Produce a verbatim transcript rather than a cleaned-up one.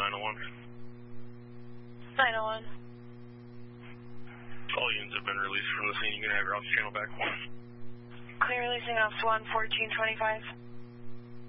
nine oh one. nine oh one. All units have been released from the scene. You can have your officer channel back. Clear releasing off one fourteen twenty-five.